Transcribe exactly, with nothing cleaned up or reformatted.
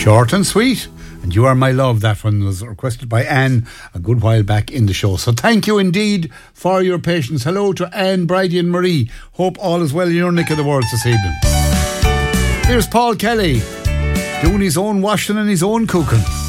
Short and sweet. And You Are My Love, that one was requested by Anne a good while back in the show. So thank you indeed for your patience. Hello to Anne, Bridie and Marie. Hope all is well in your neck of the world this evening. Here's Paul Kelly doing his own washing and his own cooking.